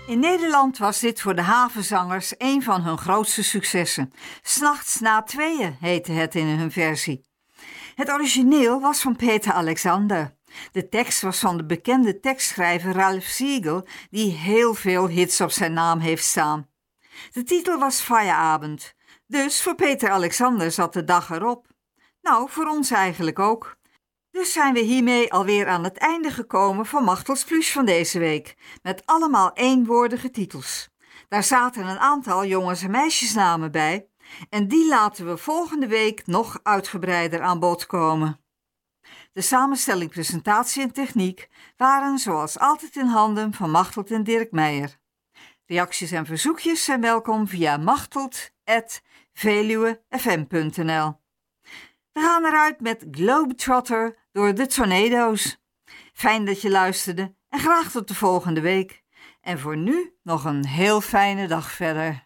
In Nederland was dit voor de havenzangers een van hun grootste successen. 'S Nachts na tweeën heette het in hun versie. Het origineel was van Peter Alexander. De tekst was van de bekende tekstschrijver Ralph Siegel, die heel veel hits op zijn naam heeft staan. De titel was Feierabend, dus voor Peter Alexander zat de dag erop. Nou, voor ons eigenlijk ook. Dus zijn we hiermee alweer aan het einde gekomen van Machtels Plus van deze week, met allemaal eenwoordige titels. Daar zaten een aantal jongens- en meisjesnamen bij, en die laten we volgende week nog uitgebreider aan bod komen. De samenstelling, presentatie en techniek waren zoals altijd in handen van Machteld en Dirk Meijer. Reacties en verzoekjes zijn welkom via machteld@veluwefm.nl. We gaan eruit met Globetrotter door de Tornado's. Fijn dat je luisterde en graag tot de volgende week. En voor nu nog een heel fijne dag verder.